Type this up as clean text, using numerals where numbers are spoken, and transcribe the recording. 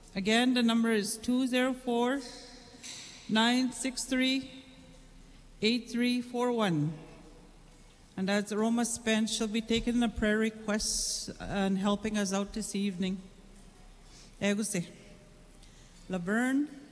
Again, the number is 204-963-8341. And as Roma Spence, she'll be taking the prayer requests and helping us out this evening. Eguse. Laverne,